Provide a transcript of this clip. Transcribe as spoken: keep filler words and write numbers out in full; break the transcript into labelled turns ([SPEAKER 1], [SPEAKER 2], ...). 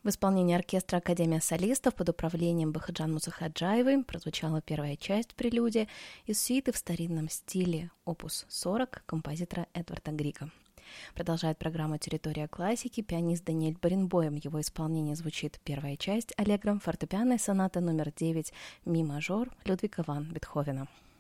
[SPEAKER 1] В исполнении оркестра «Академия солистов» под управлением Бахаджан Мусахаджаевой прозвучала первая часть прелюдии из сюиты в старинном стиле опус сорок композитора Эдварда Грига. Продолжает программу «Территория классики» пианист Даниэль Баренбойм. В его исполнении звучит первая часть аллегро фортепианной сонаты номер девять ми мажор Людвига ван Бетховена.